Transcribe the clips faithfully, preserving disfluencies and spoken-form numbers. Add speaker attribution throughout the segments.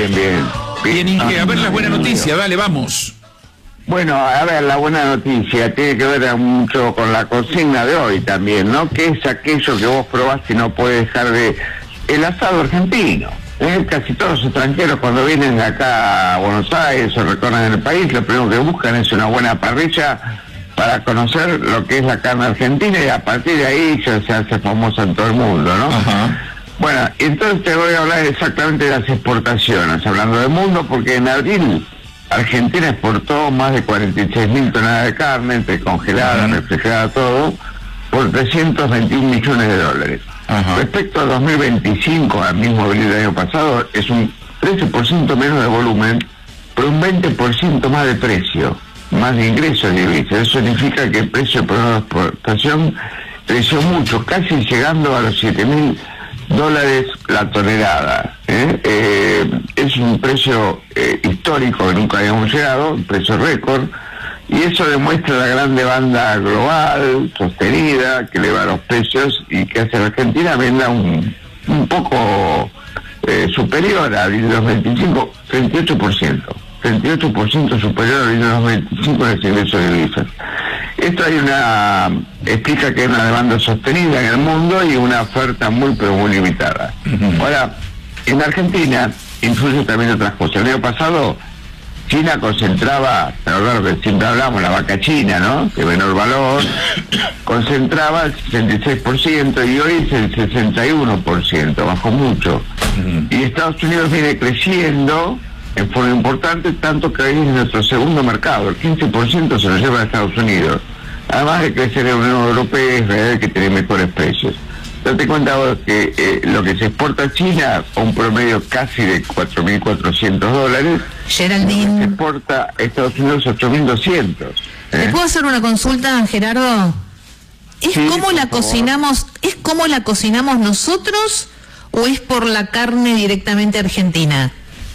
Speaker 1: Bien, bien.
Speaker 2: Bien, Inge, a ver las buenas noticias, dale, vamos.
Speaker 1: Bueno, a ver, la buena noticia tiene que ver mucho con la consigna de hoy también, ¿no? Que es aquello que vos probaste y no podés dejar de... El asado argentino. ¿eh? Casi todos los extranjeros cuando vienen acá a Buenos Aires o recorren el país, lo primero que buscan es una buena parrilla para conocer lo que es la carne argentina y a partir de ahí ya se hace famosa en todo el mundo, ¿no?
Speaker 2: Ajá.
Speaker 1: Bueno, entonces te voy a hablar exactamente de las exportaciones, hablando del mundo, porque en abril Argentina exportó más de cuarenta y seis mil toneladas de carne, entre congelada, uh-huh. refrigerada, todo, por trescientos veintiún millones de dólares. Uh-huh. Respecto a dos mil veinticinco, al mismo abril del año pasado, es un trece por ciento menos de volumen, pero un veinte por ciento más de precio, más de ingresos de divisas. Eso significa que el precio por la exportación creció mucho, casi llegando a los siete mil dólares la tonelada. ¿eh? Eh, es un precio eh, histórico que nunca habíamos llegado, un precio récord, y eso demuestra la gran demanda global, sostenida, que eleva los precios y que hace a la Argentina venda un, un poco eh, superior a abril de dos mil veinticinco, treinta y ocho por ciento. treinta y ocho por ciento superior a abril de dos mil veinticinco en el ingreso de divisas. Esto hay una explica que hay una demanda sostenida en el mundo y una oferta muy pero muy limitada. Uh-huh. Ahora, en Argentina influye también otras cosas. El año pasado China concentraba, claro que siempre hablamos, la vaca china, ¿no? De menor valor, concentraba el sesenta y seis por ciento y hoy es el sesenta y uno por ciento, bajó mucho. Uh-huh. Y Estados Unidos viene creciendo en forma importante, tanto que hoy es nuestro segundo mercado, el quince por ciento se lo lleva a Estados Unidos. Además de crecer en la Unión Europea, Israel que tiene mejores precios. Date cuenta vos que eh, lo que se exporta a China, a un promedio casi de cuatro mil cuatrocientos dólares,
Speaker 3: Geraldine,
Speaker 1: se exporta a Estados Unidos ocho mil doscientos. ¿eh?
Speaker 3: ¿Le puedo hacer una consulta, Gerardo? ¿Es
Speaker 1: Sí,
Speaker 3: cómo la
Speaker 1: por favor.
Speaker 3: cocinamos, es cómo la cocinamos nosotros o es por la carne directamente argentina?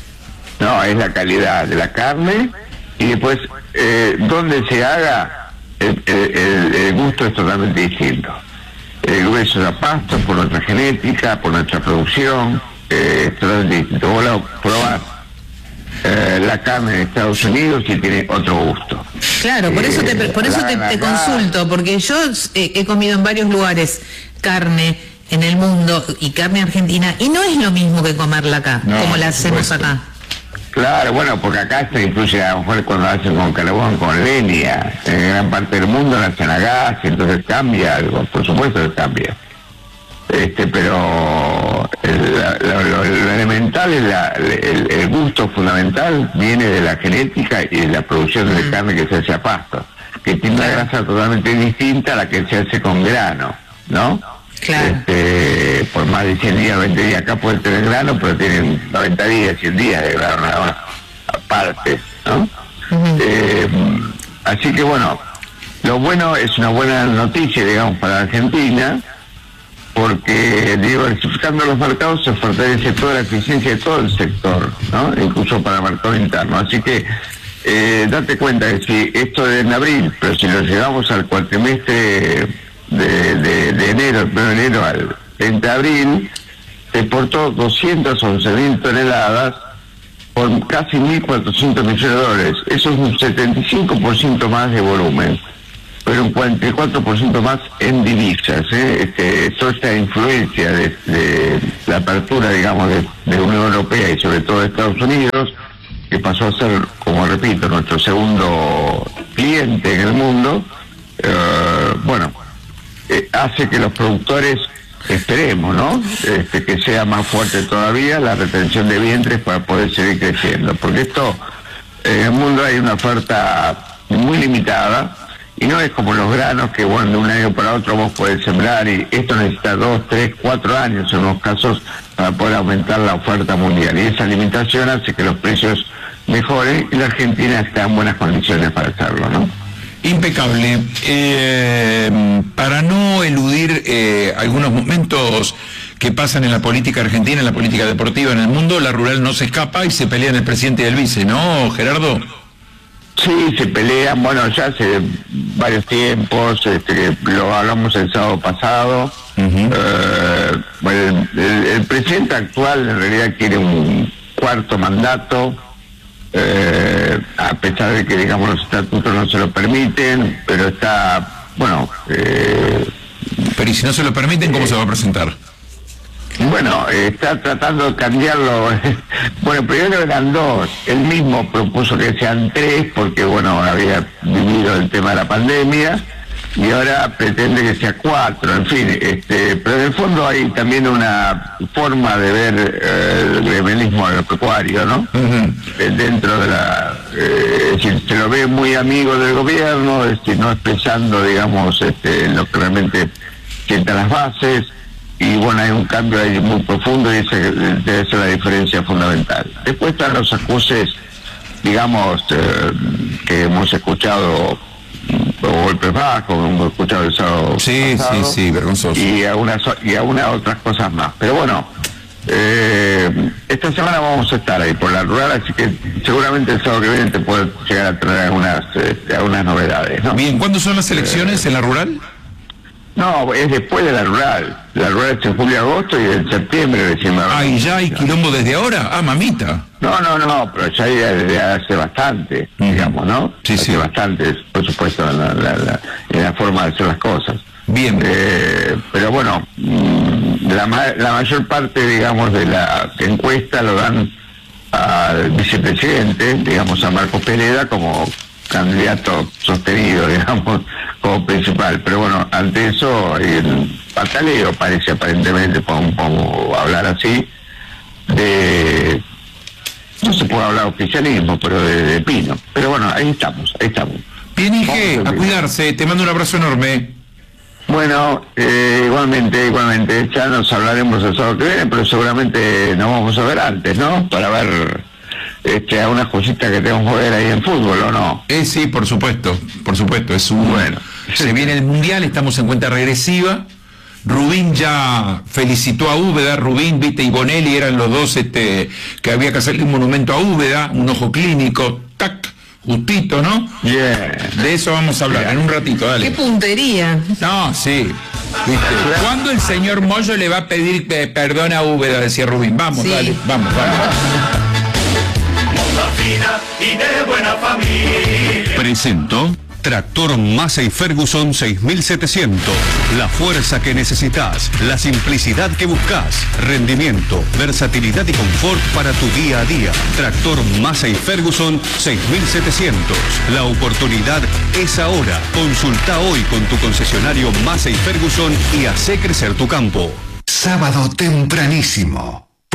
Speaker 1: No, es la calidad de la carne y después eh, donde se haga el, el, el gusto es totalmente distinto. El hueso de pasto por nuestra genética, por nuestra producción, eh, es totalmente distinto. Vos la probás eh, la carne de Estados Unidos y tiene otro gusto.
Speaker 3: Claro, por eso te, por eso te, te consulto, porque yo eh, he comido en varios lugares carne en el mundo y carne argentina y no es lo mismo que comerla acá, no, como la hacemos acá.
Speaker 1: Claro, bueno, porque acá se incluye a lo mejor cuando hacen con carbón, con leña, en gran parte del mundo la hacen a gas, entonces cambia algo, por supuesto que cambia. Este, pero el, lo, lo, lo elemental, es la, el, el gusto fundamental viene de la genética y de la producción de carne que se hace a pasto, que tiene una grasa totalmente distinta a la que se hace con grano, ¿no?
Speaker 3: Claro.
Speaker 1: Este, por más de cien días, veinte días, acá pueden tener grano, pero tienen noventa días, cien días de grano nada más, aparte, ¿no? Uh-huh. Eh, así que bueno, lo bueno es una buena noticia, digamos, para Argentina, porque diversificando los mercados se fortalece toda la eficiencia de todo el sector, ¿no? Incluso para el mercado interno. Así que eh, date cuenta que si esto es en abril, pero si lo llevamos al cuatrimestre de, de, de enero, el primero de enero al veinte de abril, se exportó doscientas once mil toneladas por casi mil cuatrocientos millones de dólares. Eso es un setenta y cinco por ciento más de volumen, pero un cuarenta y cuatro por ciento más en divisas. ¿eh? Este, toda esta influencia de, de la apertura, digamos, de, de Unión Europea y sobre todo de Estados Unidos, que pasó a ser, como repito, nuestro segundo cliente en el mundo, eh, bueno, eh, hace que los productores esperemos, ¿no? Este, que sea más fuerte todavía la retención de vientres para poder seguir creciendo, porque esto, en el mundo hay una oferta muy limitada, y no es como los granos que, bueno, de un año para otro vos podés sembrar, y esto necesita dos, tres, cuatro años en unos casos para poder aumentar la oferta mundial, y esa limitación hace que los precios mejoren, y la Argentina está en buenas condiciones para hacerlo, ¿no?
Speaker 2: Impecable. Eh, para no eludir eh, algunos momentos que pasan en la política argentina, en la política deportiva en el mundo, la rural no se escapa y se pelean el presidente y el vice, ¿no, Gerardo?
Speaker 1: Sí, se pelean, bueno, ya hace varios tiempos, este, lo hablamos el sábado pasado. Uh-huh. eh, bueno, el, el, el presidente actual en realidad quiere un cuarto mandato, eh, a pesar de que, digamos, los estatutos no se lo permiten, pero está, bueno... Eh,
Speaker 2: pero y si no se lo permiten, ¿cómo eh, se va a presentar?
Speaker 1: Bueno, está tratando de cambiarlo. Bueno, primero eran dos. Él mismo propuso que sean tres porque, bueno, había vivido el tema de la pandemia y ahora pretende que sea cuatro. En fin, este, pero en el fondo hay también una forma de ver eh, el gremialismo agropecuario, ¿no? Uh-huh. Dentro de la... Eh, es decir, se lo ve muy amigo del gobierno, es decir, no expresando, digamos, este, lo que realmente sienta las bases. Y bueno, hay un cambio ahí muy profundo y esa debe ser la diferencia fundamental. Después están los acuses, digamos, eh, que hemos escuchado, o golpes bajos, hemos escuchado el sábado
Speaker 2: sí, pasado, sí, sí, vergonzoso.
Speaker 1: Y algunas y algunas otras cosas más. Pero bueno, eh, esta semana vamos a estar ahí por la rural, así que seguramente el sábado que viene te puede llegar a traer algunas, eh, algunas novedades, ¿no?
Speaker 2: Bien, ¿cuándo son las elecciones eh, en la rural?
Speaker 1: No, es después de la rural. La rural es en julio, agosto y en septiembre decimos.
Speaker 2: Ah, ¿y ya hay quilombo desde ahora? Ah, mamita.
Speaker 1: No, no, no, pero ya hay desde hace bastante, uh-huh. digamos, ¿no?
Speaker 2: Sí,
Speaker 1: hace
Speaker 2: sí.
Speaker 1: bastante, por supuesto, en la, la, la, en la forma de hacer las cosas.
Speaker 2: Bien.
Speaker 1: Eh, pero bueno, la, la mayor parte, digamos, de la encuesta lo dan al vicepresidente, digamos, a Marcos Pereda, como candidato sostenido, digamos, como principal. Pero bueno, ante eso, el pataleo parece aparentemente, podemos hablar así, de... No se puede hablar de oficialismo, pero de, de Pino. Pero bueno, ahí estamos, ahí estamos.
Speaker 2: Bien, Ige, a cuidarse, te mando un abrazo enorme.
Speaker 1: Bueno, eh, igualmente, igualmente, ya nos hablaremos el sábado que viene, pero seguramente nos vamos a ver antes, ¿no? Para ver este, a unas cositas que tenemos que ver ahí en fútbol, ¿o no?
Speaker 2: Eh, sí, por supuesto, por supuesto, es un... Bueno. Se viene el Mundial, estamos en cuenta regresiva. Rubín ya felicitó a Úbeda, Rubín, Vite y Bonelli eran los dos este, que había que hacerle un monumento a Úbeda, un ojo clínico, tac, justito, ¿no?
Speaker 1: Yeah.
Speaker 2: De eso vamos a hablar yeah. en un ratito, dale.
Speaker 3: ¡Qué puntería!
Speaker 2: No, sí. ¿Viste? ¿Cuándo el señor Moyo le va a pedir eh, perdón a Úbeda? Decía Rubín. Vamos, sí. dale, vamos, vamos.
Speaker 4: Y de buena familia.
Speaker 5: Presento Tractor Massey Ferguson seis mil setecientos. La fuerza que necesitas, la simplicidad que buscas, rendimiento, versatilidad y confort para tu día a día. Tractor Massey Ferguson seis mil setecientos. La oportunidad es ahora. Consulta hoy con tu concesionario Massey Ferguson y hace crecer tu campo.
Speaker 6: Sábado tempranísimo.